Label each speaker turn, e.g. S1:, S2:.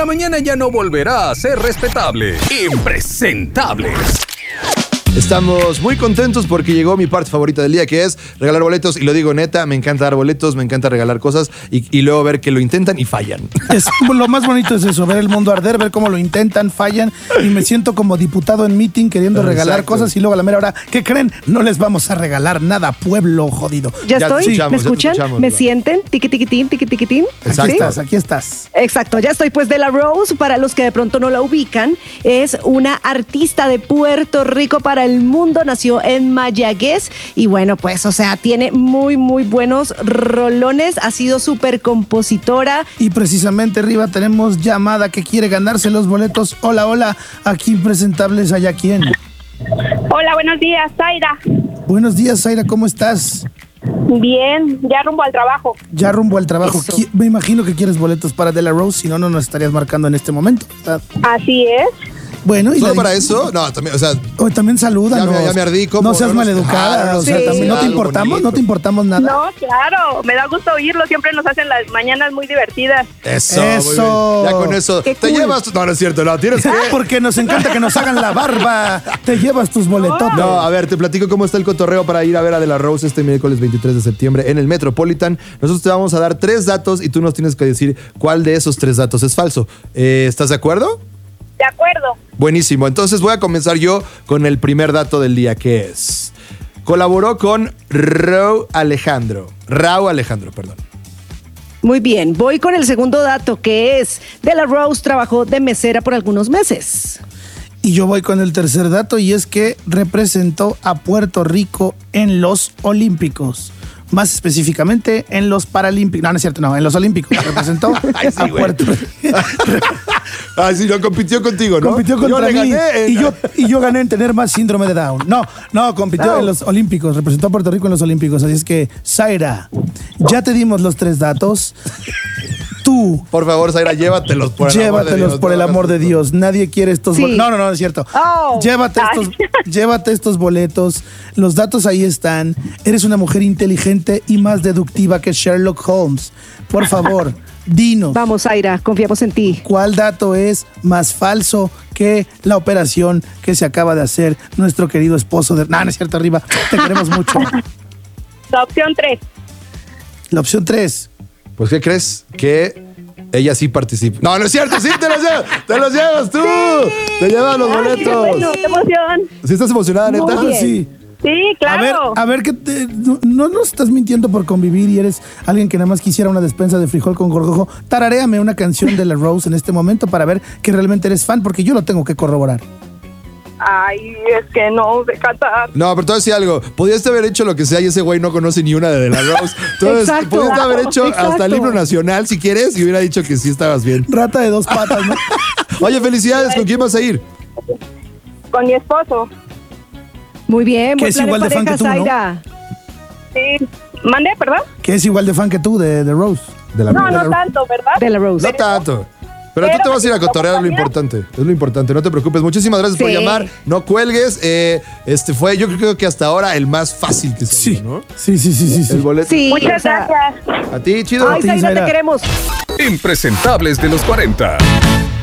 S1: la mañana ya no volverá a ser respetable. Impresentables.
S2: Estamos muy contentos porque llegó mi parte favorita del día, que es regalar boletos. Y lo digo neta, me encanta dar boletos, me encanta regalar cosas y luego ver que lo intentan y fallan.
S3: Lo más bonito es eso, ver el mundo arder, ver cómo lo intentan, fallan. Y me siento como diputado en meeting queriendo regalar cosas y luego a la mera hora, ¿qué creen? No les vamos a regalar nada, pueblo jodido.
S4: Ya estoy, ¿me escuchan? ¿Me
S2: Iván.
S4: sienten? Tiqui-tiquitín, tiqui-tiquitín.
S3: Aquí estás.
S4: Exacto, ya estoy. Pues Dela Rose, para los que de pronto no la ubican, es una artista de Puerto Rico para el mundo, nació en Mayagüez y bueno, pues, o sea, tiene muy, muy buenos rolones, ha sido súper compositora.
S3: Y precisamente arriba tenemos llamada que quiere ganarse los boletos. Hola, hola, aquí Impresentables, ¿allá quién?
S5: Hola, buenos días, Zaira.
S3: Buenos días, Zaira, ¿cómo estás?
S5: Bien, ya rumbo al trabajo.
S3: Ya rumbo al trabajo.
S4: Eso.
S3: Me imagino que quieres boletos para Dela Rose, si no, no nos estarías marcando en este momento, ¿verdad?
S5: Así es.
S3: Bueno, y
S2: ¿Solo para eso? No, también, o sea,
S3: Hoy también salúdanos.
S2: Ya me ardí, ¿cómo?
S3: No seas
S2: No,
S3: maleducada.
S2: no,
S3: O sea,
S5: sí.
S3: también no te
S2: Algo
S3: importamos,
S2: bonito.
S3: no te importamos nada.
S5: No, claro, me da gusto oírlo, siempre nos hacen las mañanas muy divertidas.
S2: Eso. Muy
S3: Eso.
S2: bien. Ya con eso.
S4: Qué
S2: Te
S4: cool.
S2: llevas. No, no es cierto, no. Tienes que.
S3: Porque nos encanta que nos hagan la barba. Te llevas tus boletotes.
S2: No, a ver, te platico cómo está el cotorreo para ir a ver a De La Rose este miércoles 23 de septiembre en el Metropolitan. Nosotros te vamos a dar 3 datos y tú nos tienes que decir cuál de esos 3 datos es falso. ¿Estás de acuerdo?
S5: De acuerdo.
S2: Buenísimo. Entonces voy a comenzar yo con el primer dato del día, que es: colaboró con Rauw Alejandro, perdón.
S4: Muy bien, voy con el segundo dato, que es Dela Rose trabajó de mesera por algunos meses.
S3: Y yo voy con el tercer dato y es que representó a Puerto Rico en los Olímpicos. Más específicamente en los Paralímpicos. No, no es cierto, no, en los Olímpicos. Representó
S2: Ay, sí,
S3: a
S2: güey.
S3: Puerto Rico.
S2: Ah, sí, no, compitió contigo, ¿no?
S3: Compitió
S2: Yo
S3: contra
S2: le
S3: mí
S2: gané en-
S3: y yo gané en tener más síndrome de Down. No, compitió en los Olímpicos, representó a Puerto Rico en los Olímpicos. Así es que, Zaira, ya te dimos los 3 datos. Tú,
S2: Por favor, Zaira, llévatelos por el amor de
S3: llévatelos
S2: Dios.
S3: por el
S2: No
S3: amor de
S2: hagas
S3: Dios. Nadie quiere estos
S4: Sí.
S3: boletos. No, es cierto.
S4: Oh.
S3: Llévate estos boletos. Los datos ahí están. Eres una mujer inteligente y más deductiva que Sherlock Holmes. Por favor, dinos.
S4: Vamos, Zaira, confiamos en ti.
S3: ¿Cuál dato es más falso que la operación que se acaba de hacer nuestro querido esposo de... No es cierto, arriba. Te queremos mucho.
S5: La opción 3.
S3: La opción 3.
S2: Pues, ¿qué crees? Que ella sí participa. No, no es cierto, sí, te los llevas tú. Te llevas los boletos.
S5: Bueno, qué emoción.
S2: ¿Sí estás emocionada, neta?
S4: Muy bien.
S3: Sí.
S5: Sí, claro.
S3: A ver, no nos estás mintiendo por convivir y eres alguien que nada más quisiera una despensa de frijol con gorgojo. Tararéame una canción de La Rose en este momento para ver que realmente eres fan, porque yo lo tengo que corroborar.
S5: Ay, es que no sé cantar.
S2: No, pero te voy a decir algo. Podías haber hecho lo que sea y ese güey no conoce ni una de La Rose. Entonces,
S4: Exacto.
S2: podías haber hecho hasta
S4: Exacto.
S2: el himno nacional si quieres y hubiera dicho que sí estabas bien.
S3: Rata de 2 patas, ¿no?
S2: Oye, felicidades. ¿Con quién vas a ir?
S5: Con mi esposo.
S4: Muy bien,
S3: Que
S4: buen
S3: es
S4: plan de
S3: igual de fan
S4: pareja,
S3: que tú, ¿no?
S4: Zaira.
S5: Sí. ¿Mande, perdón?
S3: Que es igual de fan que tú de Rose.
S2: De la
S5: No,
S2: de la
S5: no tanto, ¿verdad?
S4: Dela Rose.
S2: No tanto. Pero tú te vas a ir a cotorrear, es lo importante. Es lo importante, no te preocupes. Muchísimas gracias por
S4: Sí.
S2: llamar. No cuelgues. Fue, yo creo que hasta ahora el más fácil que se
S3: Sí.
S2: dio, ¿no?
S3: Sí.
S2: El boleto.
S4: Sí,
S5: Muchas
S4: o sea,
S5: gracias.
S2: A ti, chido.
S4: Ay,
S3: ti,
S4: Zaira,
S3: Zaira.
S4: te queremos.
S1: Impresentables de los 40.